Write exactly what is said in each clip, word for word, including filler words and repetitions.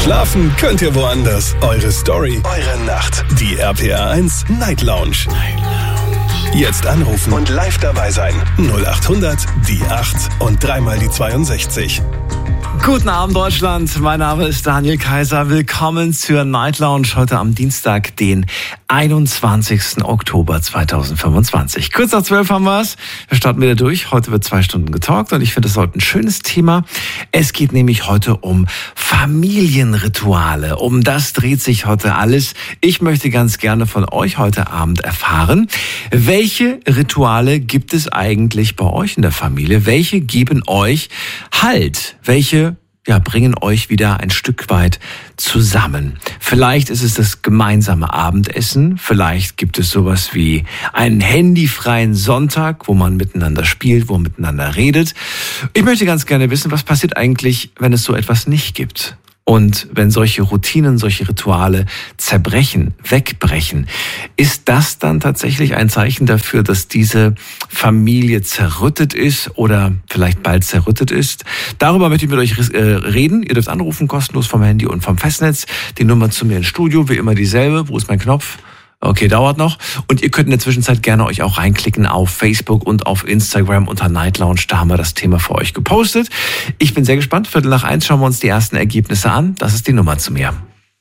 Schlafen könnt ihr woanders. Eure Story, eure Nacht. Die R P R eins Night Lounge. Night Lounge. Jetzt anrufen und live dabei sein. null acht hundert, die acht und dreimal die zweiundsechzig. Guten Abend, Deutschland. Mein Name ist Daniel Kaiser. Willkommen zur Night Lounge heute am Dienstag, den einundzwanzigsten Oktober zweitausendfünfundzwanzig. Kurz nach zwölf haben wir es. Wir starten wieder durch. Heute wird zwei Stunden getalkt und ich finde, es ist heute ein schönes Thema. Es geht nämlich heute um Familienrituale. Um das dreht sich heute alles. Ich möchte ganz gerne von euch heute Abend erfahren, welche Rituale gibt es eigentlich bei euch in der Familie? Welche geben euch Halt? Welche ja, bringen euch wieder ein Stück weit zusammen. Vielleicht ist es das gemeinsame Abendessen, vielleicht gibt es sowas wie einen handyfreien Sonntag, wo man miteinander spielt, wo man miteinander redet. Ich möchte ganz gerne wissen, was passiert eigentlich, wenn es so etwas nicht gibt? Und wenn solche Routinen, solche Rituale zerbrechen, wegbrechen, ist das dann tatsächlich ein Zeichen dafür, dass diese Familie zerrüttet ist oder vielleicht bald zerrüttet ist? Darüber möchte ich mit euch reden. Ihr dürft anrufen, kostenlos vom Handy und vom Festnetz. Die Nummer zu mir ins Studio, wie immer dieselbe. Wo ist mein Knopf? Okay, dauert noch. Und ihr könnt in der Zwischenzeit gerne euch auch reinklicken auf Facebook und auf Instagram unter Night Lounge. Da haben wir das Thema für euch gepostet. Ich bin sehr gespannt. Viertel nach eins schauen wir uns die ersten Ergebnisse an. Das ist die Nummer zu mir.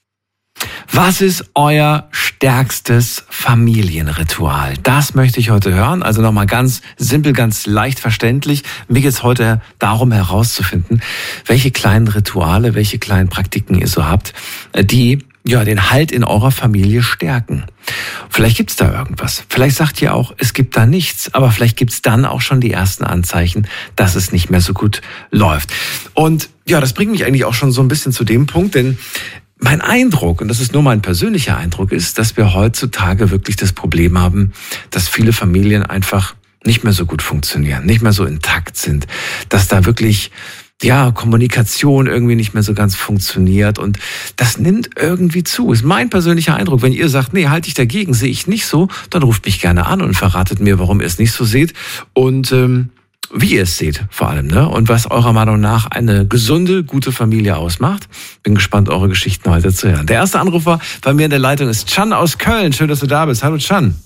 Was ist euer stärkstes Familienritual? Das möchte ich heute hören. Also nochmal ganz simpel, ganz leicht verständlich. Mir geht es heute darum herauszufinden, welche kleinen Rituale, welche kleinen Praktiken ihr so habt, die ja den Halt in eurer Familie stärken. Vielleicht gibt's da irgendwas. Vielleicht sagt ihr auch, es gibt da nichts. Aber vielleicht gibt's dann auch schon die ersten Anzeichen, dass es nicht mehr so gut läuft. Und ja, das bringt mich eigentlich auch schon so ein bisschen zu dem Punkt, denn mein Eindruck, und das ist nur mein persönlicher Eindruck, ist, dass wir heutzutage wirklich das Problem haben, dass viele Familien einfach nicht mehr so gut funktionieren, nicht mehr so intakt sind, dass da wirklich ja, Kommunikation irgendwie nicht mehr so ganz funktioniert und das nimmt irgendwie zu. Ist mein persönlicher Eindruck. Wenn ihr sagt, nee, halte ich dagegen, sehe ich nicht so, dann ruft mich gerne an und verratet mir, warum ihr es nicht so seht und ähm, wie ihr es seht vor allem, ne? Und was eurer Meinung nach eine gesunde, gute Familie ausmacht. Bin gespannt, eure Geschichten heute zu hören. Der erste Anrufer bei mir in der Leitung ist Can aus Köln. Schön, dass du da bist. Hallo Can.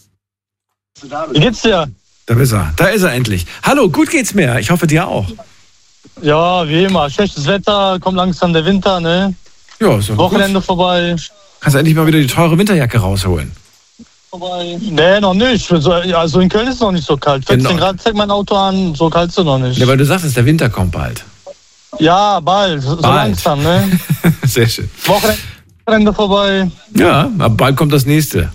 Wie geht's dir? Da ist er. Da ist er endlich. Hallo, gut geht's mir. Ich hoffe dir auch. Ja, wie immer. Schlechtes Wetter, kommt langsam der Winter, ne? Ja, so. Wochenende gut. Vorbei. Kannst du endlich mal wieder die teure Winterjacke rausholen? Vorbei. Nee, noch nicht. Also in Köln ist es noch nicht so kalt. vierzehn genau. Grad zeigt mein Auto an, so kalt ist es noch nicht. Ja, weil du sagst, der Winter kommt bald. Ja, bald. So bald. langsam, ne? Sehr schön. Wochenende vorbei. Ja, aber bald kommt das nächste.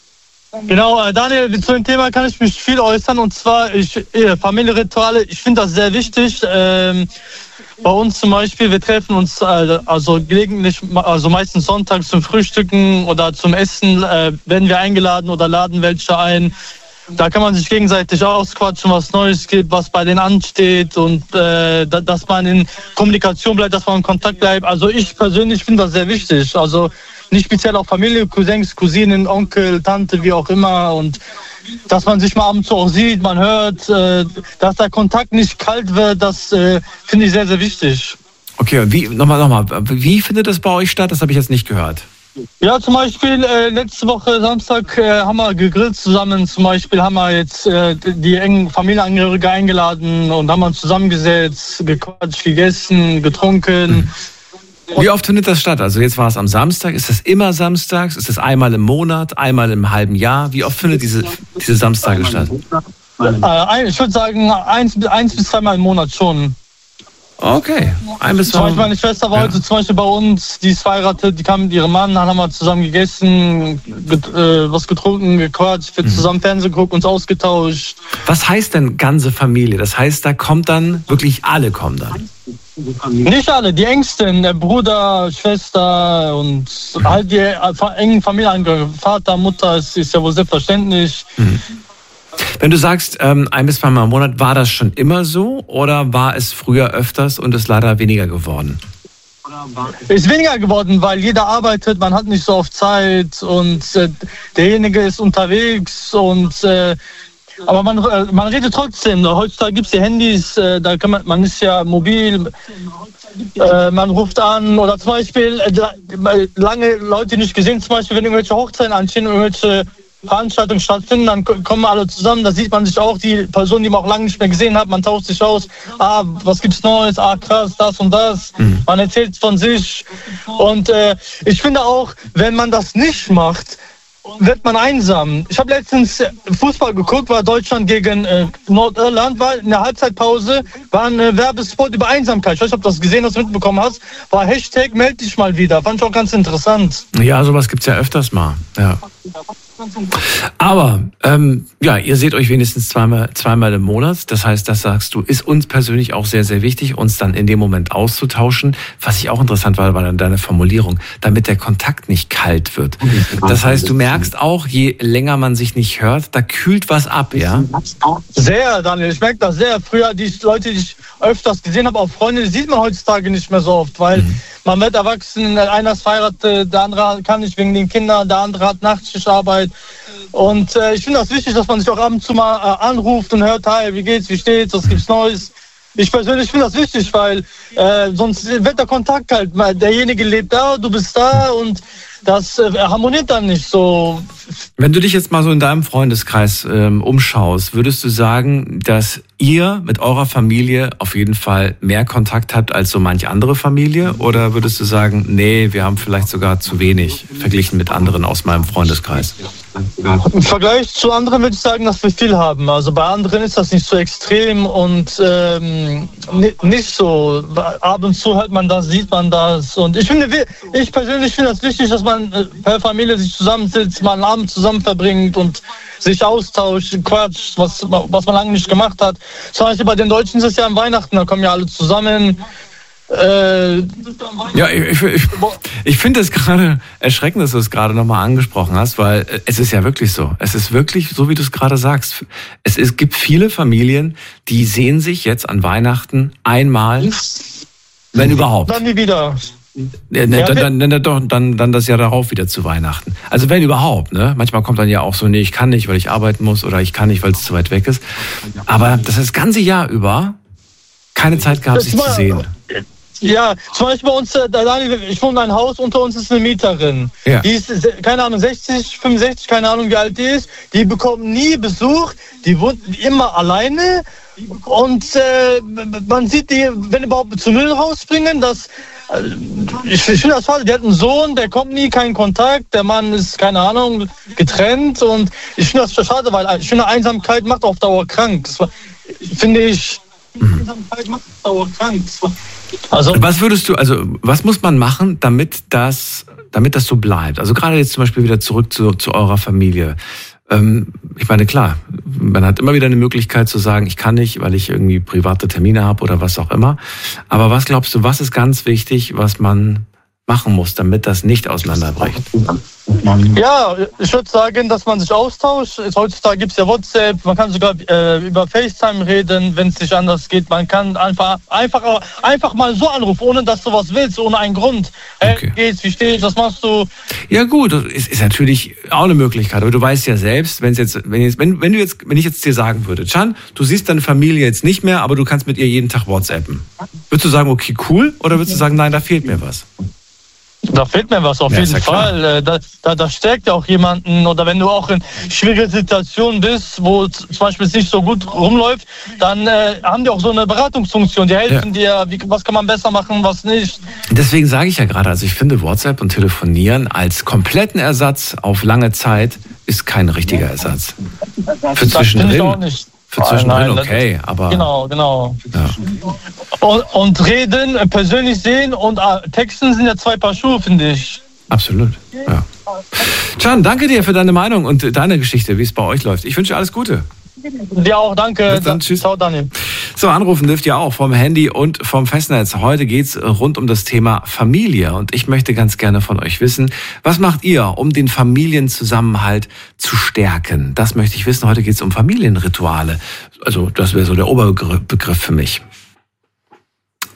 Genau, Daniel, zu dem Thema kann ich mich viel äußern und zwar ich, Familienrituale, ich finde das sehr wichtig. Ähm, bei uns zum Beispiel, wir treffen uns äh, also gelegentlich, also meistens sonntags zum Frühstücken oder zum Essen, äh, werden wir eingeladen oder laden welche ein. Da kann man sich gegenseitig ausquatschen, was Neues gibt, was bei denen ansteht und äh, dass man in Kommunikation bleibt, dass man in Kontakt bleibt. Also ich persönlich finde das sehr wichtig. Also nicht speziell auf Familie, Cousins, Cousinen, Onkel, Tante, wie auch immer. Und dass man sich mal ab und zu auch sieht, man hört, äh, dass der Kontakt nicht kalt wird, das äh, finde ich sehr, sehr wichtig. Okay, und wie, nochmal, nochmal, wie findet das bei euch statt? Das habe ich jetzt nicht gehört. Ja, zum Beispiel äh, letzte Woche Samstag äh, haben wir gegrillt zusammen. Zum Beispiel haben wir jetzt äh, die engen Familienangehörige eingeladen und haben uns zusammengesetzt, gequatscht, gegessen, getrunken. Mhm. Wie oft findet das statt? Also jetzt war es am Samstag. Ist das immer samstags? Ist das einmal im Monat? Einmal im halben Jahr? Wie oft findet diese, diese Samstage statt? Äh, ich würde sagen, eins, eins bis zweimal im Monat schon. Okay. Ein bis zum Beispiel meine Schwester war ja. heute zum Beispiel bei uns, die ist verheiratet, die kam mit ihrem Mann, dann haben wir zusammen gegessen, get, äh, was getrunken, gequatscht, wir mhm. zusammen Fernsehen geguckt, uns ausgetauscht. Was heißt denn ganze Familie? Das heißt, da kommt dann, wirklich alle kommen dann? Nicht alle, die Ängsten, der Bruder, Schwester und mhm. halt die engen Familienangehörigen, Vater, Mutter, ist, ist ja wohl selbstverständlich. Mhm. Wenn du sagst, ähm, ein bis zweimal im Monat, war das schon immer so oder war es früher öfters und ist leider weniger geworden? Ist weniger geworden, weil jeder arbeitet, man hat nicht so oft Zeit und äh, derjenige ist unterwegs und äh, aber man, man redet trotzdem. Heutzutage gibt es die Handys, da kann man, man ist ja mobil, äh, man ruft an oder zum Beispiel äh, lange Leute nicht gesehen, zum Beispiel wenn irgendwelche Hochzeiten anstehen, irgendwelche Veranstaltungen stattfinden, dann kommen alle zusammen, da sieht man sich auch, die Person, die man auch lange nicht mehr gesehen hat, man tauscht sich aus, ah, was gibt's Neues, ah, krass, das und das, mhm. man erzählt von sich und äh, ich finde auch, wenn man das nicht macht, wird man einsam. Ich habe letztens Fußball geguckt, war Deutschland gegen äh, Nordirland, war in der Halbzeitpause, war ein äh, Werbespot über Einsamkeit. Ich weiß nicht, ob du das gesehen hast, mitbekommen hast, war Hashtag meld dich mal wieder. Fand ich auch ganz interessant. Ja, sowas gibt's ja öfters mal. Ja. Aber ähm, ja, ihr seht euch wenigstens zweimal, zweimal im Monat. Das heißt, das sagst du, ist uns persönlich auch sehr, sehr wichtig, uns dann in dem Moment auszutauschen. Was ich auch interessant war, war dann deine Formulierung, damit der Kontakt nicht kalt wird. Das heißt, du merkst auch, je länger man sich nicht hört, da kühlt was ab, ja? Sehr, Daniel. Ich merke das sehr. Früher, die Leute, die ich öfters gesehen habe, auch Freunde, die sieht man heutzutage nicht mehr so oft, weil mhm. man wird erwachsen, einer ist verheiratet, der andere kann nicht wegen den Kindern, der andere hat Nachtschichtarbeit. Und äh, ich finde das wichtig, dass man sich auch ab und zu mal äh, anruft und hört, hi, wie geht's, wie steht's, was gibt's Neues. Ich persönlich finde das wichtig, weil äh, sonst wird der Kontakt halt, derjenige lebt da, du bist da und das äh, harmoniert dann nicht so. Wenn du dich jetzt mal so in deinem Freundeskreis ähm, umschaust, würdest du sagen, dass ihr mit eurer Familie auf jeden Fall mehr Kontakt habt als so manche andere Familie? Oder würdest du sagen, nee, wir haben vielleicht sogar zu wenig verglichen mit anderen aus meinem Freundeskreis? Im Vergleich zu anderen würde ich sagen, dass wir viel haben. Also bei anderen ist das nicht so extrem und ähm, nicht so. Ab und zu hört man das, sieht man das. Und ich finde, ich persönlich finde das wichtig, dass man per Familie sich zusammensitzt, mal einen Abend zusammen verbringt und sich austauscht, quatscht, was, was man lange nicht gemacht hat. Zum Beispiel bei den Deutschen ist es ja an Weihnachten, da kommen ja alle zusammen. Äh, ja, ich, ich, ich finde es gerade erschreckend, dass du es gerade nochmal angesprochen hast, weil es ist ja wirklich so. Es ist wirklich so, wie du es gerade sagst. Es, es gibt viele Familien, die sehen sich jetzt an Weihnachten einmal, wenn überhaupt. Dann nie wieder. Ja, ne, dann, dann, dann, dann, dann, dann das Jahr darauf wieder zu Weihnachten. Also wenn überhaupt, ne? Manchmal kommt dann ja auch so, nee, ich kann nicht, weil ich arbeiten muss oder ich kann nicht, weil es zu weit weg ist. Aber das ist das ganze Jahr über keine Zeit gehabt, sich zu sehen. Ja, zum Beispiel bei uns, Daniel, ich wohne in einem Haus, unter uns ist eine Mieterin. Ja. Die ist, keine Ahnung, sechzig, fünfundsechzig, keine Ahnung, wie alt die ist. Die bekommt nie Besuch, die wohnt immer alleine. Und äh, man sieht die, wenn überhaupt, zum Müll rausbringen, dass äh, ich, ich finde das schade, die hat einen Sohn, der kommt nie, keinen Kontakt, der Mann ist, keine Ahnung, getrennt und ich finde das schade, weil ich finde, Einsamkeit macht auf Dauer krank. Das war, finde ich, Einsamkeit macht auf Dauer krank. Das war, also, was würdest du, also was muss man machen, damit das, damit das so bleibt? Also gerade jetzt zum Beispiel wieder zurück zu, zu eurer Familie. Ähm, ich meine, klar, man hat immer wieder eine Möglichkeit zu sagen, ich kann nicht, weil ich irgendwie private Termine habe oder was auch immer. Aber was glaubst du, was ist ganz wichtig, was man machen muss, damit das nicht auseinanderbricht? Ja, ich würde sagen, dass man sich austauscht. Heutzutage gibt es ja WhatsApp, man kann sogar äh, über FaceTime reden, wenn es nicht anders geht. Man kann einfach, einfach, einfach mal so anrufen, ohne dass du was willst, ohne einen Grund. Hey, okay. Geht's, wie steht's, was machst du? Ja gut, das ist, ist natürlich auch eine Möglichkeit. Aber du weißt ja selbst, wenn's jetzt, wenn, jetzt, wenn, wenn, du jetzt, wenn ich jetzt dir sagen würde, Can, du siehst deine Familie jetzt nicht mehr, aber du kannst mit ihr jeden Tag WhatsAppen. Würdest du sagen, okay, cool? Oder würdest du sagen, nein, da fehlt mir was? Da fehlt mir was, auf ja, jeden Fall. Da, da, da stärkt ja auch jemanden. Oder wenn du auch in schwierigen Situationen bist, wo zum Beispiel es nicht so gut rumläuft, dann äh, haben die auch so eine Beratungsfunktion. Die helfen ja. dir, wie, was kann man besser machen, was nicht. Deswegen sage ich ja gerade, also ich finde WhatsApp und Telefonieren als kompletten Ersatz auf lange Zeit ist kein richtiger Ersatz. Für zwischendrin. Ich auch nicht. Für zwischendrin okay, aber... Genau, genau. Ja. Und, und reden, persönlich sehen und äh, texten sind ja zwei Paar Schuhe, finde ich. Absolut, ja. Can, danke dir für deine Meinung und deine Geschichte, wie es bei euch läuft. Ich wünsche dir alles Gute. Dir auch, danke. Bis dann, tschüss. Ciao, Daniel. So, anrufen dürft ihr auch vom Handy und vom Festnetz. Heute geht's rund um das Thema Familie und ich möchte ganz gerne von euch wissen, was macht ihr, um den Familienzusammenhalt zu stärken? Das möchte ich wissen. Heute geht's um Familienrituale. Also das wäre so der Oberbegriff für mich.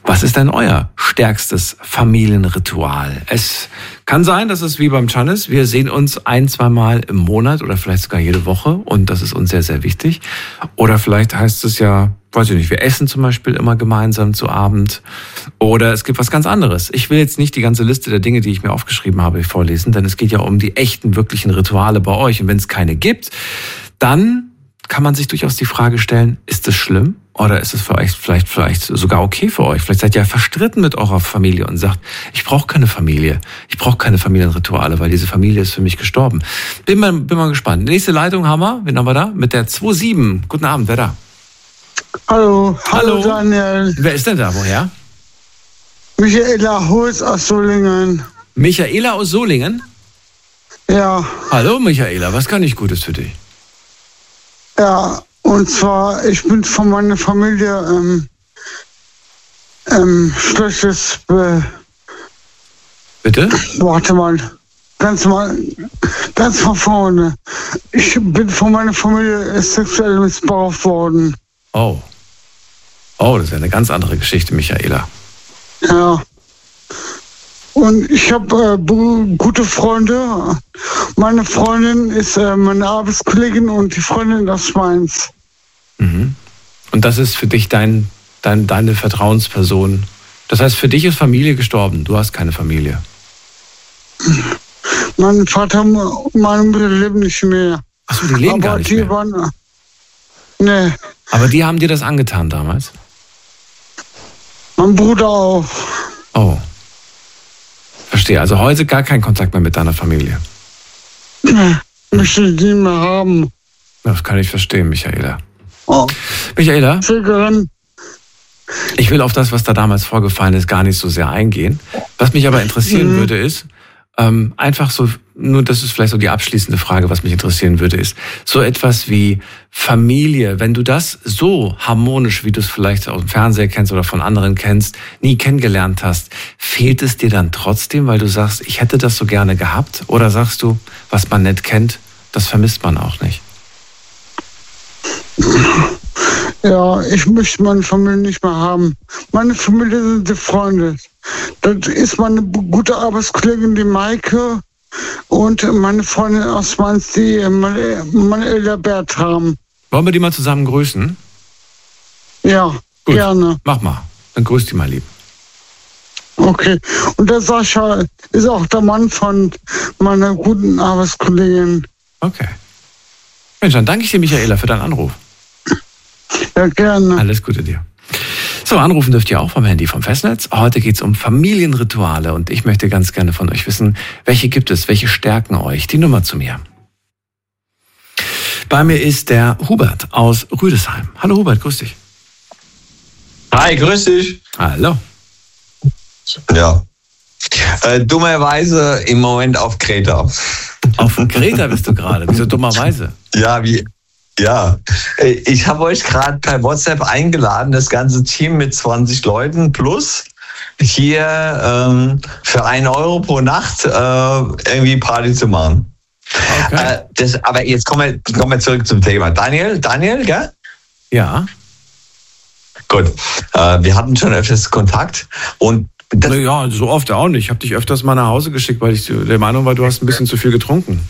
Was ist denn euer stärkstes Familienritual? Es kann sein, dass es wie beim Channes, wir sehen uns ein, zwei Mal im Monat oder vielleicht sogar jede Woche und das ist uns sehr, sehr wichtig. Oder vielleicht heißt es ja, weiß ich nicht, wir essen zum Beispiel immer gemeinsam zu Abend. Oder es gibt was ganz anderes. Ich will jetzt nicht die ganze Liste der Dinge, die ich mir aufgeschrieben habe, vorlesen, denn es geht ja um die echten, wirklichen Rituale bei euch. Und wenn es keine gibt, dann kann man sich durchaus die Frage stellen, ist es schlimm? Oder ist es für euch vielleicht, vielleicht sogar okay für euch? Vielleicht seid ihr ja verstritten mit eurer Familie und sagt, ich brauche keine Familie. Ich brauche keine Familienrituale, weil diese Familie ist für mich gestorben. Bin mal, bin mal gespannt. Nächste Leitung haben wir. Wen haben wir da? Mit der zwei sieben. Guten Abend, wer da? Hallo, hallo, Hallo Daniel. Wer ist denn da? Woher? Michaela Holz aus Solingen. Michaela aus Solingen? Ja. Hallo Michaela, was kann ich Gutes für dich? Ja, und zwar, ich bin von meiner Familie ähm, ähm, schlechtes Be Bitte? Warte mal, ganz mal, ganz von vorne. Ich bin von meiner Familie sexuell missbraucht worden. Oh. Oh, das ist ja eine ganz andere Geschichte, Michaela. Ja. Und ich habe äh, gute Freunde. Meine Freundin ist äh, meine Arbeitskollegin und die Freundin aus Mainz. Mhm. Und das ist für dich dein, dein, deine Vertrauensperson. Das heißt, für dich ist Familie gestorben. Du hast keine Familie. Mein Vater und meine Mutter leben nicht mehr. Achso, die leben Aber gar nicht die mehr. Waren, nee, Aber die haben dir das angetan damals? mein Bruder auch. Oh. Verstehe. Also heute gar kein Kontakt mehr mit deiner Familie. Nee, möchte ich nie mehr haben. Das kann ich verstehen, Michaela. Oh, Michaela, Zögerin. ich will auf das, was da damals vorgefallen ist, gar nicht so sehr eingehen. Was mich aber interessieren Mhm. würde, ist, ähm, einfach so, nur das ist vielleicht so die abschließende Frage, was mich interessieren würde, ist, so etwas wie Familie, wenn du das so harmonisch, wie du es vielleicht aus dem Fernseher kennst oder von anderen kennst, nie kennengelernt hast, fehlt es dir dann trotzdem, weil du sagst, ich hätte das so gerne gehabt? Oder sagst du, was man nicht kennt, das vermisst man auch nicht? Ja, ich möchte meine Familie nicht mehr haben. Meine Familie sind die Freunde. Das ist meine gute Arbeitskollegin, die Maike, und meine Freundin aus Mainz, die meine, meine Eltern Bertram. Wollen wir die mal zusammen grüßen? Ja, Gut. gerne. Mach mal. Dann grüß die mal lieb. Okay. Und der Sascha ist auch der Mann von meiner guten Arbeitskollegin. Okay. Mensch, dann danke ich dir, Michaela, für deinen Anruf. Ja, gerne. Alles Gute dir. So, anrufen dürft ihr auch vom Handy vom Festnetz. Heute geht es um Familienrituale und ich möchte ganz gerne von euch wissen, welche gibt es, welche stärken euch? Die Nummer zu mir. Bei mir ist der Hubert aus Rüdesheim. Hallo Hubert, grüß dich. Hi, grüß dich. Hallo. Ja. Äh, dummerweise im Moment auf Kreta. Auf Kreta bist du gerade. Wieso dummerweise? Ja, wie? Ja. Äh, Ich habe euch gerade per WhatsApp eingeladen, das ganze Team mit zwanzig Leuten plus hier ähm, für einen Euro pro Nacht äh, irgendwie Party zu machen. Okay. Äh, das, aber jetzt kommen wir, kommen wir zurück zum Thema. Daniel, Daniel, gell? Ja. Gut. Äh, wir hatten schon öfters Kontakt und das, Naja, so oft auch nicht. Ich habe dich öfters mal nach Hause geschickt, weil ich der Meinung war, du hast ein bisschen zu viel getrunken.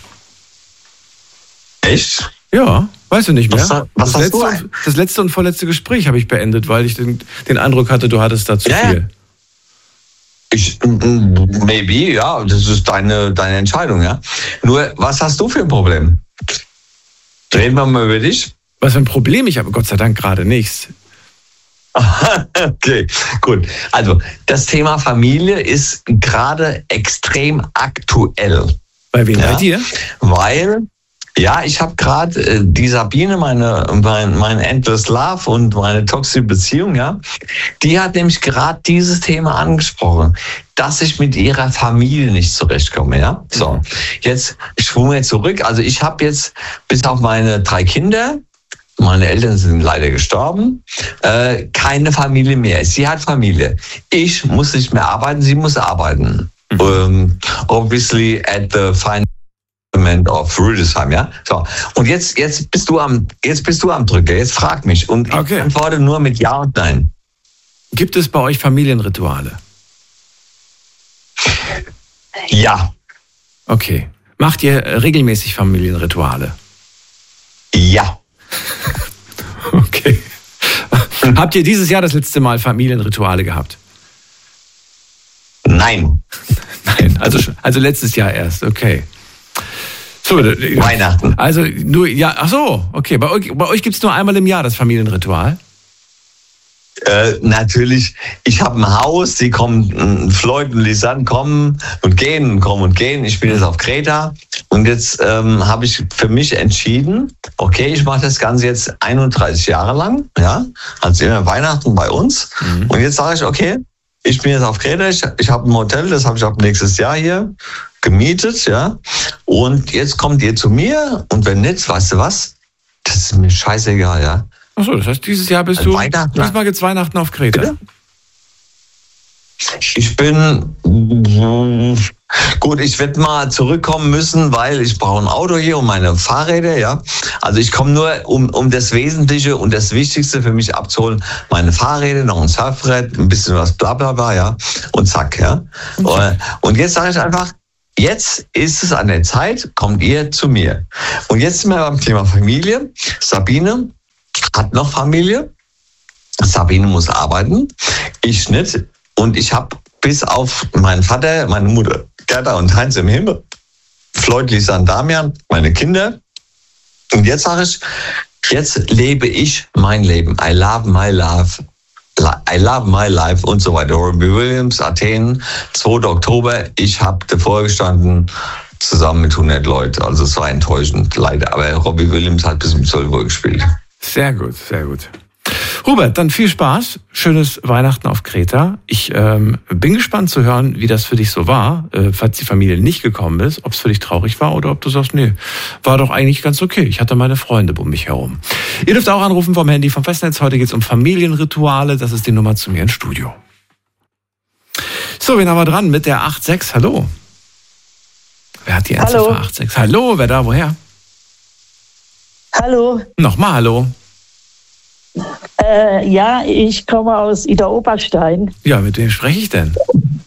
echt? Ja, weißt du nicht mehr. Was, was das, hast letzte du? und, das letzte und vorletzte Gespräch habe ich beendet, weil ich den, den Eindruck hatte, du hattest da zu Ja, ja. viel. Ich, mm, maybe, ja, das ist deine, deine Entscheidung, ja. Nur, was hast du für ein Problem? Reden wir mal über dich. Was für ein Problem? Ich habe Gott sei Dank gerade nichts. Okay, gut. Also, das Thema Familie ist gerade extrem aktuell. Bei wem? Ja? Bei dir? Weil, ja, ich habe gerade äh, die Sabine, meine, mein, mein Endless Love und meine toxische Beziehung, ja, die hat nämlich gerade dieses Thema angesprochen, dass ich mit ihrer Familie nicht zurechtkomme, ja. So, jetzt schwung wir zurück. Also ich habe jetzt bis auf meine drei Kinder, meine Eltern sind leider gestorben, äh, keine Familie mehr. Sie hat Familie. Ich muss nicht mehr arbeiten, sie muss arbeiten. Mhm. Um, obviously at the final of Rüdesheim, ja. So. Und jetzt, jetzt bist du am, jetzt bist du am Drücker. Jetzt frag mich und ich Okay. antworte nur mit Ja und Nein. Gibt es bei euch Familienrituale? Ja. Okay. Macht ihr regelmäßig Familienrituale? Ja. Okay. Habt ihr dieses Jahr das letzte Mal Familienrituale gehabt? Nein. Nein, also, also letztes Jahr erst, okay. So, Weihnachten. Also nur, ja, ach so, okay. Bei euch, bei euch gibt es nur einmal im Jahr das Familienritual? Äh, natürlich, ich habe ein Haus, die kommen, Floyd und Lisanne kommen und gehen und kommen und gehen. Ich bin jetzt auf Kreta und jetzt ähm, habe ich für mich entschieden, okay, ich mache das Ganze jetzt einunddreißig Jahre lang, ja, also immer Weihnachten bei uns. Mhm. Und jetzt sage ich, okay, ich bin jetzt auf Kreta, ich, ich habe ein Hotel, das habe ich ab nächstes Jahr hier gemietet, ja. Und jetzt kommt ihr zu mir und wenn nicht, weißt du was, das ist mir scheißegal, ja. Achso, das heißt, dieses Jahr bist du, diesmal geht's Weihnachten auf Kreta. Bitte? Ich bin, gut, ich werde mal zurückkommen müssen, weil ich brauche ein Auto hier und meine Fahrräder, ja. Also ich komme nur, um, um das Wesentliche und das Wichtigste für mich abzuholen, meine Fahrräder, noch ein Surfbrett, ein bisschen was bla bla bla, ja. Und zack, ja. Okay. Und jetzt sage ich einfach, jetzt ist es an der Zeit, kommt ihr zu mir. Und jetzt sind wir beim Thema Familie. Sabine hat noch Familie. Sabine muss arbeiten. Ich nicht. Und ich habe bis auf meinen Vater, meine Mutter, Gerda und Heinz im Himmel, Floyd, Lisa und Damian, meine Kinder. Und jetzt sage ich, jetzt lebe ich mein Leben. I love my life. I love my life und so weiter. Robbie Williams, Athen, zweiter Oktober. Ich habe davor gestanden, zusammen mit hundert Leuten. Also es war enttäuschend, leider. Aber Robbie Williams hat bis um zwölf Uhr gespielt. Sehr gut, sehr gut. Hubert, dann viel Spaß. Schönes Weihnachten auf Kreta. Ich ähm, bin gespannt zu hören, wie das für dich so war, äh, falls die Familie nicht gekommen ist, ob es für dich traurig war oder ob du sagst, nee, war doch eigentlich ganz okay. Ich hatte meine Freunde um mich herum. Ihr dürft auch anrufen vom Handy, vom Festnetz. Heute geht es um Familienrituale. Das ist die Nummer zu mir ins Studio. So, wen haben wir dran mit der acht sechs? Hallo. Wer hat die Endziffer acht sechs? Hallo, wer da, woher? Hallo. Nochmal hallo. Äh, ja, ich komme aus Idar-Oberstein. Ja, mit wem spreche ich denn?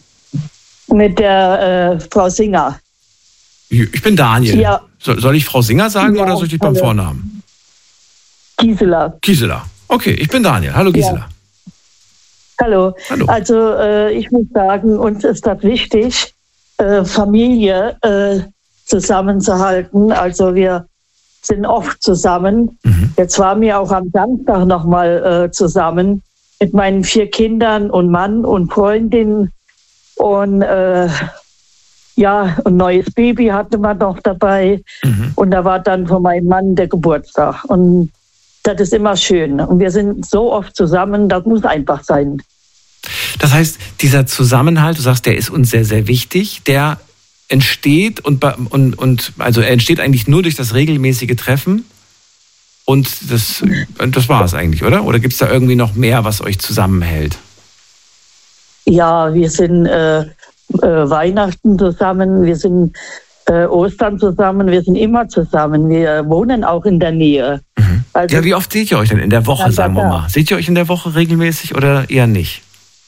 Mit der äh, Frau Singer. Ich bin Daniel. Ja. So, soll ich Frau Singer sagen ja, oder soll ich dich beim hallo. Vornamen? Gisela. Gisela. Okay, ich bin Daniel. Hallo Gisela. Ja. Hallo. Hallo. Also äh, ich muss sagen, uns ist das wichtig, äh, Familie äh, zusammenzuhalten. Also wir sind oft zusammen. Mhm. Jetzt waren wir auch am Samstag nochmal äh, zusammen mit meinen vier Kindern und Mann und Freundin. Und äh, ja, ein neues Baby hatten wir noch dabei. Mhm. Und da war dann von meinem Mann der Geburtstag. Und das ist immer schön. Und wir sind so oft zusammen, das muss einfach sein. Das heißt, dieser Zusammenhalt, du sagst, der ist uns sehr, sehr wichtig, der entsteht und, und, und also er entsteht eigentlich nur durch das regelmäßige Treffen und das, das war es eigentlich, oder? Oder gibt es da irgendwie noch mehr, was euch zusammenhält? Ja, wir sind äh, äh, Weihnachten zusammen, wir sind äh, Ostern zusammen, wir sind immer zusammen, wir wohnen auch in der Nähe. Mhm. Also, ja, wie oft seht ihr euch denn in der Woche, sagen wir mal? Seht ihr euch in der Woche regelmäßig oder eher nicht?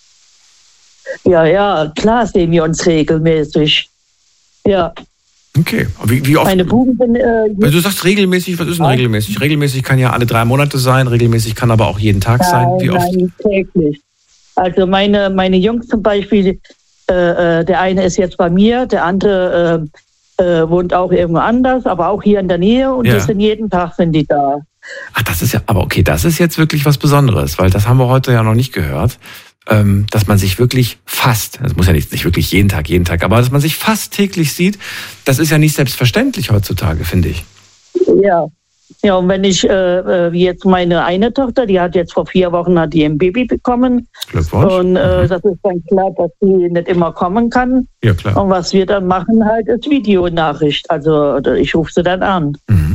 Ja, ja, klar sehen wir uns regelmäßig. Ja. Okay. Wie, wie oft? Meine Buben sind, äh, du sagst regelmäßig, was ist denn regelmäßig? Regelmäßig kann ja alle drei Monate sein, regelmäßig kann aber auch jeden Tag nein, sein. Wie oft? Nein, täglich. Also meine, meine Jungs zum Beispiel, äh, der eine ist jetzt bei mir, der andere äh, äh, wohnt auch irgendwo anders, aber auch hier in der Nähe und ja. die sind jeden Tag sind die da. Ach, das ist ja, aber okay, das ist jetzt wirklich was Besonderes, weil das haben wir heute ja noch nicht gehört. Dass man sich wirklich fast, das muss ja nicht, nicht wirklich jeden Tag, jeden Tag, aber dass man sich fast täglich sieht, das ist ja nicht selbstverständlich heutzutage, finde ich. Ja, ja, und wenn ich, äh, wie jetzt meine eine Tochter, die hat jetzt vor vier Wochen hat die ein Baby bekommen. Glückwunsch. Und äh, mhm. das ist dann klar, dass sie nicht immer kommen kann. Ja, klar. Und was wir dann machen halt, ist Videonachricht. Also ich rufe sie dann an. Mhm.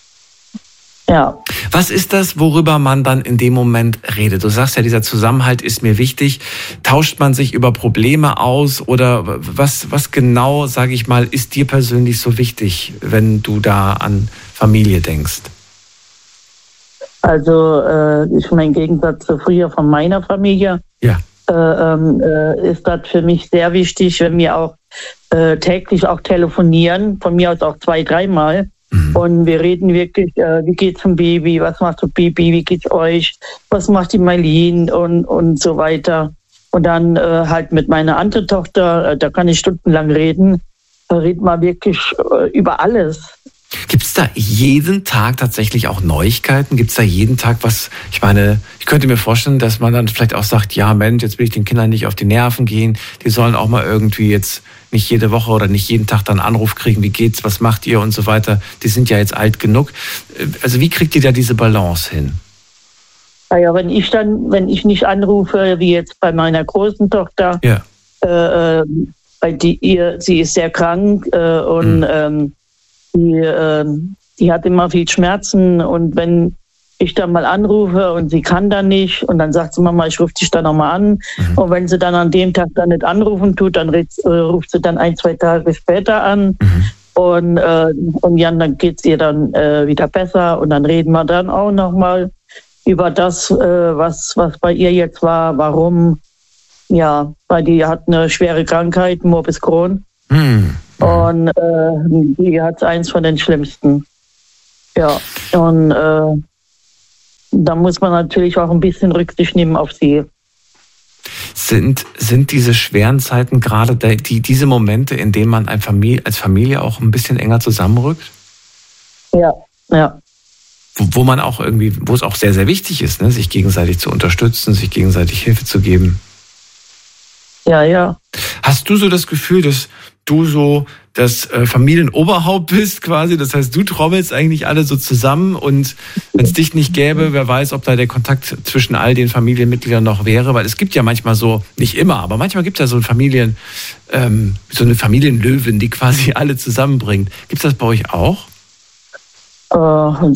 Ja. Was ist das, worüber man dann in dem Moment redet? Du sagst ja, dieser Zusammenhalt ist mir wichtig. Tauscht man sich über Probleme aus oder was, was genau, sage ich mal, ist dir persönlich so wichtig, wenn du da an Familie denkst? Also äh, ich meine, im Gegensatz zu früher von meiner Familie, ja. äh, äh, ist das für mich sehr wichtig, wenn wir auch äh, täglich auch telefonieren, von mir aus auch zwei, dreimal. Mhm. Und wir reden wirklich, äh, wie geht's dem Baby, was macht das Baby, wie geht's euch, was macht die Marlene und, und so weiter. Und dann äh, halt mit meiner anderen Tochter, äh, da kann ich stundenlang reden, da redet man wirklich äh, über alles. Gibt es da jeden Tag tatsächlich auch Neuigkeiten? Gibt es da jeden Tag was? Ich meine, ich könnte mir vorstellen, dass man dann vielleicht auch sagt, ja Mensch, jetzt will ich den Kindern nicht auf die Nerven gehen. Die sollen auch mal irgendwie jetzt nicht jede Woche oder nicht jeden Tag dann einen Anruf kriegen, wie geht's, was macht ihr und so weiter. Die sind ja jetzt alt genug. Also wie kriegt ihr da diese Balance hin? Naja, wenn ich dann, wenn ich nicht anrufe, wie jetzt bei meiner großen Tochter, ja. äh, weil die, ihr, sie ist sehr krank äh, und mhm. ähm, Die, äh, die hat immer viel Schmerzen und wenn ich dann mal anrufe und sie kann dann nicht und dann sagt sie, Mama, ich rufe dich dann nochmal an. Mhm. Und wenn sie dann an dem Tag dann nicht anrufen tut, dann red, äh, ruft sie dann ein, zwei Tage später an. Mhm. Und, äh, und ja, dann geht es ihr dann äh, wieder besser und dann reden wir dann auch nochmal über das, äh, was, was bei ihr jetzt war, warum. Ja, weil die hat eine schwere Krankheit, Morbus Crohn. Mhm. Und äh, die hat eins von den schlimmsten. Ja, und äh, da muss man natürlich auch ein bisschen Rücksicht nehmen auf sie. Sind, sind diese schweren Zeiten gerade die, diese Momente, in denen man ein Familie, als Familie auch ein bisschen enger zusammenrückt? Ja, ja. Wo, wo man auch irgendwie, wo es auch sehr, sehr wichtig ist, ne, sich gegenseitig zu unterstützen, sich gegenseitig Hilfe zu geben. Ja, ja. Hast du so das Gefühl, dass du so das äh, Familienoberhaupt bist quasi? Das heißt, du trommelst eigentlich alle so zusammen und wenn es dich nicht gäbe, wer weiß, ob da der Kontakt zwischen all den Familienmitgliedern noch wäre, weil es gibt ja manchmal so, nicht immer, aber manchmal gibt es ja so Familien, ähm, so eine Familienlöwin, die quasi alle zusammenbringt. Gibt es das bei euch auch? Uh,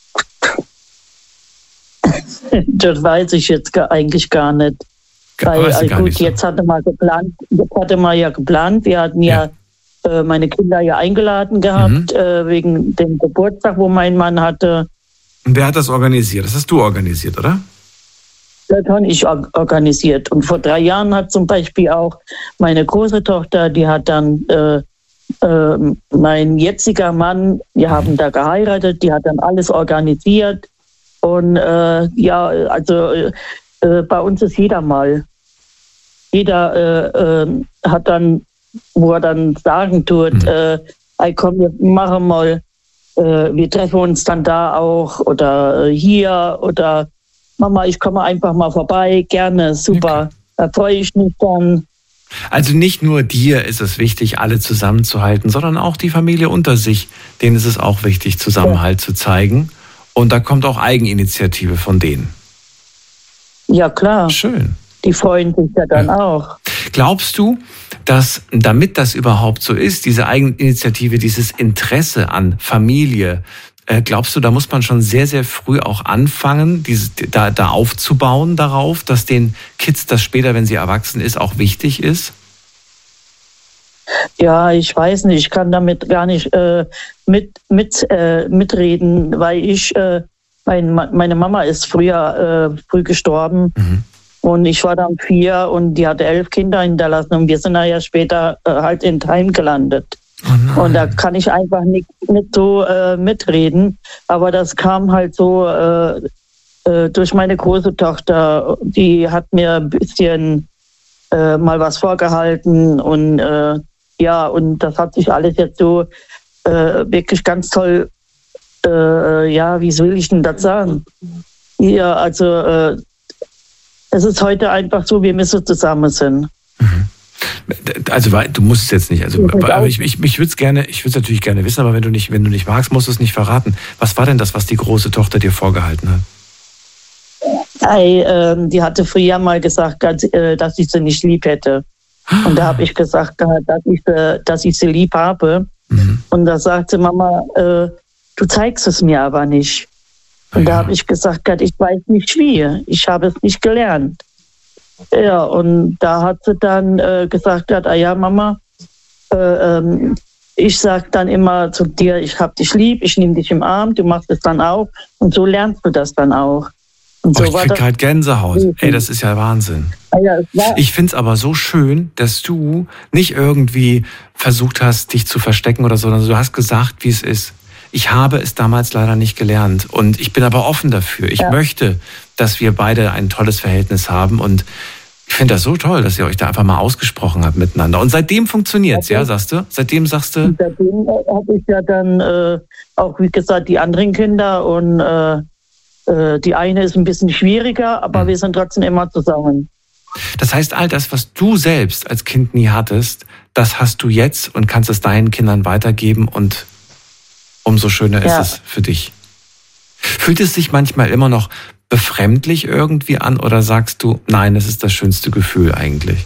das weiß ich jetzt gar, eigentlich gar nicht. Weil, weißt du gar gut, nicht so. jetzt hatte man geplant, jetzt hatte man ja geplant, wir hatten ja, ja äh, meine Kinder ja eingeladen gehabt, mhm. äh, wegen dem Geburtstag, wo mein Mann hatte. Und wer hat das organisiert? Das hast du organisiert, oder? Das habe ich organisiert. Und vor drei Jahren hat zum Beispiel auch meine große Tochter, die hat dann äh, äh, mein jetziger Mann, wir mhm. haben da geheiratet, die hat dann alles organisiert. Und äh, ja, also äh, bei uns ist jeder mal. Jeder äh, äh, hat dann, wo er dann sagen tut, mhm. äh, hey, komm, wir machen mal, äh, wir treffen uns dann da auch oder äh, hier oder Mama, ich komme einfach mal vorbei, gerne, super, okay. Da freue ich mich dann. Also nicht nur dir ist es wichtig, alle zusammenzuhalten, sondern auch die Familie unter sich. Denen ist es auch wichtig, Zusammenhalt ja. zu zeigen. Und da kommt auch Eigeninitiative von denen. Ja, klar. Schön. Die freuen sich ja dann ja. auch. Glaubst du, dass damit das überhaupt so ist, diese Eigeninitiative, dieses Interesse an Familie, äh, glaubst du, da muss man schon sehr, sehr früh auch anfangen, diese, da, da aufzubauen darauf, dass den Kids das später, wenn sie erwachsen ist, auch wichtig ist? Ja, ich weiß nicht, ich kann damit gar nicht äh, mit, mit, äh, mitreden, weil ich, äh, mein, meine Mama ist früher äh, früh gestorben mhm. und ich war dann vier und die hatte elf Kinder hinterlassen und wir sind ja später äh, halt in Heim gelandet. Oh und da kann ich einfach nicht, nicht so äh, mitreden, aber das kam halt so äh, äh, durch meine große Tochter, die hat mir ein bisschen äh, mal was vorgehalten und äh, ja, und das hat sich alles jetzt so äh, wirklich ganz toll, äh, ja, wie will ich denn das sagen? Ja, also äh, es ist heute einfach so, wie wir so zusammen sind. Mhm. Also du musst es jetzt nicht, also aber ich, ich, ich würde es gerne, ich würde es natürlich gerne wissen, aber wenn du nicht, wenn du nicht magst, musst du es nicht verraten. Was war denn das, was die große Tochter dir vorgehalten hat? Hey, äh, die hatte früher mal gesagt, dass ich sie nicht lieb hätte. Und da habe ich gesagt, dass ich, dass ich sie lieb habe. Mhm. Und da sagte Mama, äh, du zeigst es mir aber nicht. Und ja. da habe ich gesagt, ich weiß nicht wie. Ich habe es nicht gelernt. Ja, und da hat sie dann äh, gesagt, ah ja, Mama, äh, ähm, ich sage dann immer zu dir, ich hab dich lieb, ich nehme dich im Arm, du machst es dann auch. Und so lernst du das dann auch. Und oh, so ich krieg halt Gänsehaut. Ey, das ist ja Wahnsinn. Ja, ich find's aber so schön, dass du nicht irgendwie versucht hast, dich zu verstecken oder so, sondern du hast gesagt, wie es ist. Ich habe es damals leider nicht gelernt und ich bin aber offen dafür. Ich ja. möchte, dass wir beide ein tolles Verhältnis haben und ich finde das so toll, dass ihr euch da einfach mal ausgesprochen habt miteinander. Und seitdem funktioniert's, okay. ja, sagst du? Seitdem sagst du? Und seitdem habe ich ja dann äh, auch, wie gesagt, die anderen Kinder und äh, äh, die eine ist ein bisschen schwieriger, aber hm. wir sind trotzdem immer zusammen. Das heißt, all das, was du selbst als Kind nie hattest, das hast du jetzt und kannst es deinen Kindern weitergeben und umso schöner ist ja. es für dich. Fühlt es sich manchmal immer noch befremdlich irgendwie an oder sagst du, nein, es ist das schönste Gefühl eigentlich?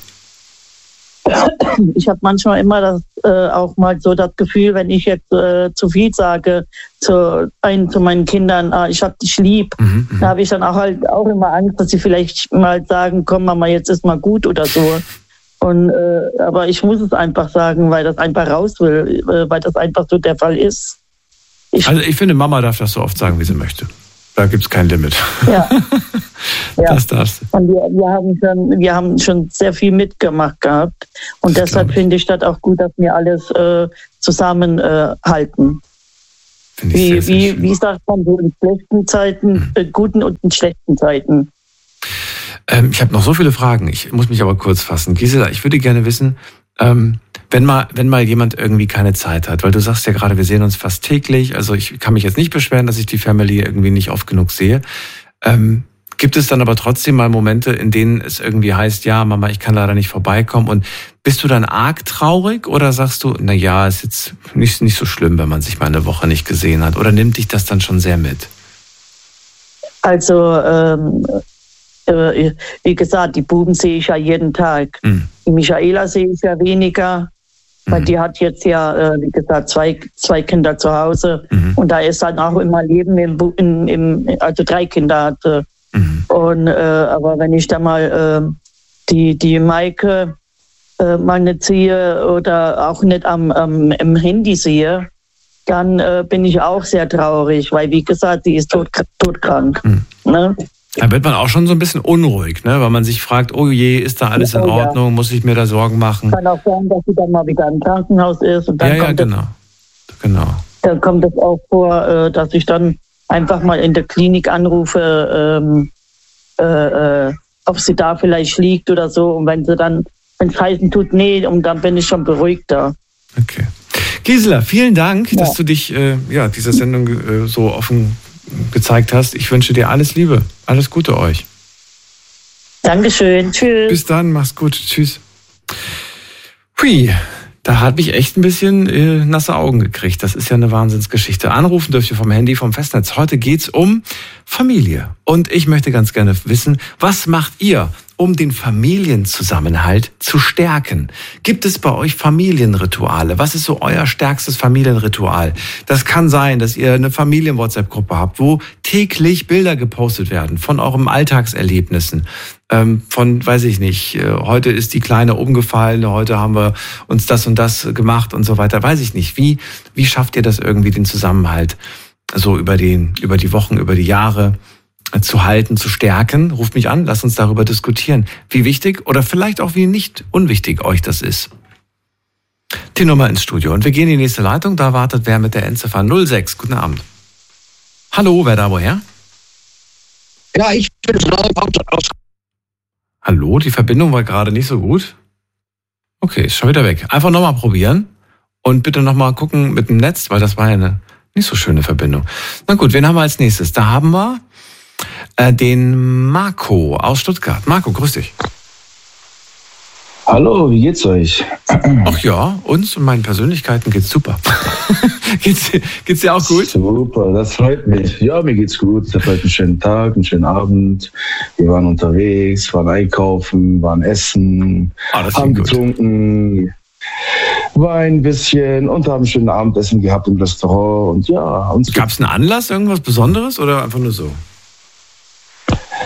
Ich habe manchmal immer das, äh, auch mal so das Gefühl, wenn ich jetzt äh, zu viel sage zu, ein, zu meinen Kindern, ah, ich habe dich lieb, mhm, da habe ich dann auch halt auch immer Angst, dass sie vielleicht mal sagen, komm Mama, jetzt ist mal gut oder so. Und äh, aber ich muss es einfach sagen, weil das einfach raus will, äh, weil das einfach so der Fall ist. Ich, also ich finde, Mama darf das so oft sagen, wie sie möchte. Da gibt es kein Limit. Ja. ja. Das darfst du. Und wir, wir, haben schon, wir haben schon sehr viel mitgemacht gehabt. Und das deshalb finde ich das auch gut, dass wir alles äh, zusammenhalten. Äh, wie, sehr, sehr wie, wie sagt man so in schlechten Zeiten, mhm. äh, guten und in schlechten Zeiten. Ähm, ich habe noch so viele Fragen. Ich muss mich aber kurz fassen. Gisela, ich würde gerne wissen, ähm, wenn mal, wenn mal jemand irgendwie keine Zeit hat, weil du sagst ja gerade, wir sehen uns fast täglich, also ich kann mich jetzt nicht beschweren, dass ich die Family irgendwie nicht oft genug sehe. Ähm, gibt es dann aber trotzdem mal Momente, in denen es irgendwie heißt, ja, Mama, ich kann leider nicht vorbeikommen und bist du dann arg traurig oder sagst du, na ja, ist jetzt nicht, nicht so schlimm, wenn man sich mal eine Woche nicht gesehen hat oder nimmt dich das dann schon sehr mit? Also, ähm, äh, wie gesagt, die Buben sehe ich ja jeden Tag. Mhm. Die Michaela sehe ich ja weniger. Weil die hat jetzt ja, äh, wie gesagt, zwei, zwei Kinder zu Hause. Mhm. Und da ist dann auch immer Leben im, im, im also drei Kinder hatte. Mhm. Und, äh, aber wenn ich da mal äh, die, die Maike äh, mal nicht sehe oder auch nicht am, am im Handy sehe, dann äh, bin ich auch sehr traurig, weil wie gesagt, sie ist tot, todkrank. Mhm. Ne? Da wird man auch schon so ein bisschen unruhig, ne? Weil man sich fragt, oh je, ist da alles in Ordnung, ja. muss ich mir da Sorgen machen? Kann auch sein, dass sie dann mal wieder im Krankenhaus ist. Und dann ja, ja, kommt genau. Das, genau. Dann kommt es auch vor, dass ich dann einfach mal in der Klinik anrufe, ähm, äh, äh, ob sie da vielleicht liegt oder so. Und wenn sie dann, wenn es heißen tut, nee, und dann bin ich schon beruhigter. Okay. Gisela, vielen Dank, ja. dass du dich äh, ja, dieser Sendung äh, so offen gezeigt hast. Ich wünsche dir alles Liebe. Alles Gute euch. Dankeschön. Tschüss. Bis dann. Mach's gut. Tschüss. Hui, da habe ich echt ein bisschen äh, nasse Augen gekriegt. Das ist ja eine Wahnsinnsgeschichte. Anrufen dürft ihr vom Handy, vom Festnetz. Heute geht's um Familie. Und ich möchte ganz gerne wissen, was macht ihr, um den Familienzusammenhalt zu stärken? Gibt es bei euch Familienrituale? Was ist so euer stärkstes Familienritual? Das kann sein, dass ihr eine Familien-WhatsApp-Gruppe habt, wo täglich Bilder gepostet werden von euren Alltagserlebnissen. Ähm, von, weiß ich nicht, äh, heute ist die Kleine umgefallen, heute haben wir uns das und das gemacht und so weiter. Weiß ich nicht. Wie, wie schafft ihr das irgendwie, den Zusammenhalt so über den, über die Wochen, über die Jahre zu halten, zu stärken? Ruft mich an, lasst uns darüber diskutieren, wie wichtig oder vielleicht auch wie nicht unwichtig euch das ist. Die Nummer ins Studio. Und wir gehen in die nächste Leitung, da wartet wer mit der Endziffer null sechs. Guten Abend. Hallo, wer da woher? Ja, ich bin aus. Hallo, die Verbindung war gerade nicht so gut. Okay, ist schon wieder weg. Einfach nochmal probieren und bitte nochmal gucken mit dem Netz, weil das war ja eine nicht so schöne Verbindung. Na gut, wen haben wir als nächstes? Da haben wir äh, den Marco aus Stuttgart. Marco, grüß dich. Hallo, wie geht's euch? Ach ja, uns und meinen Persönlichkeiten geht's super. geht's, geht's dir auch gut? Super, das freut mich. Ja, mir geht's gut. Ich hatte heute einen schönen Tag, einen schönen Abend. Wir waren unterwegs, waren einkaufen, waren essen, ah, das haben getrunken, Wein ein bisschen und haben ein schönes Abendessen gehabt im Restaurant. Und ja, uns gab's einen Anlass, irgendwas Besonderes oder einfach nur so?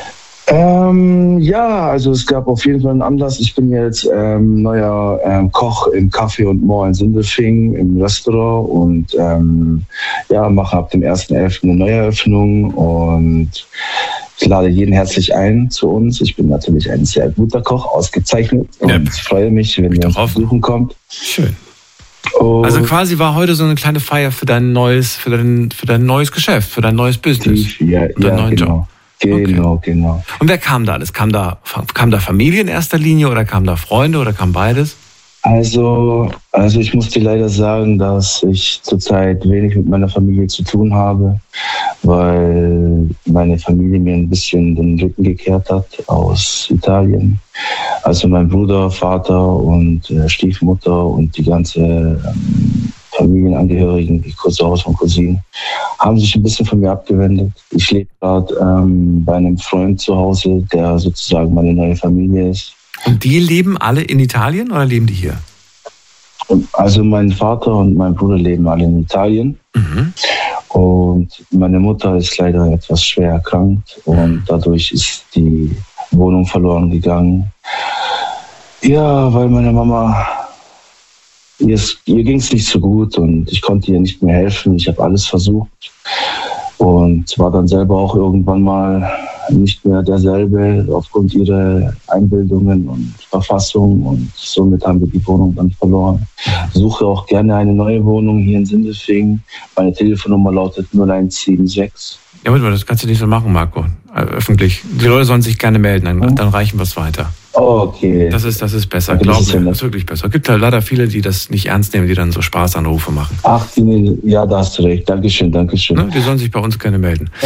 Ähm, ja, also es gab auf jeden Fall einen Anlass. Ich bin jetzt ähm, neuer ähm, Koch im Café und More in Sindelfingen im Restaurant und ähm, ja, mache ab dem ersten elften eine Neueröffnung und ich lade jeden herzlich ein zu uns. Ich bin natürlich ein sehr guter Koch, ausgezeichnet und ja, freue mich, wenn ihr uns besuchen kommt. Schön. Und also quasi war heute so eine kleine Feier für dein neues, für dein, für dein neues Geschäft, für dein neues Business. Ja, ja, neuen genau. Job. Genau, okay. genau. Und wer kam da alles? Kam da, kam da Familie in erster Linie oder kamen da Freunde oder kam beides? Also, also ich muss dir leider sagen, dass ich zurzeit wenig mit meiner Familie zu tun habe, weil meine Familie mir ein bisschen den Rücken gekehrt hat aus Italien. Also mein Bruder, Vater und äh, Stiefmutter und die ganze ähm, Familienangehörigen, die Cousins und Cousinen, haben sich ein bisschen von mir abgewendet. Ich lebe gerade ähm, bei einem Freund zu Hause, der sozusagen meine neue Familie ist. Und die leben alle in Italien oder leben die hier? Also mein Vater und mein Bruder leben alle in Italien. Mhm. Und meine Mutter ist leider etwas schwer erkrankt und dadurch ist die Wohnung verloren gegangen. Ja, weil meine Mama, ihr, ihr ging es nicht so gut und ich konnte ihr nicht mehr helfen. Ich habe alles versucht und war dann selber auch irgendwann mal nicht mehr derselbe aufgrund ihrer Einbildungen und Verfassung und somit haben wir die Wohnung dann verloren. Ich suche auch gerne eine neue Wohnung hier in Sindelfingen. Meine Telefonnummer lautet null eins sieben sechs. Ja, warte mal, das kannst du nicht so machen, Marco. Öffentlich. Die Leute sollen sich gerne melden, dann, hm? dann reichen wir es weiter. Okay. Das ist, das ist besser. Glaub mir, das ist wirklich besser. Es gibt halt leider viele, die das nicht ernst nehmen, die dann so Spaßanrufe machen. Ach, ja, da hast du recht. Dankeschön, Dankeschön. Ne? Die sollen sich bei uns gerne melden.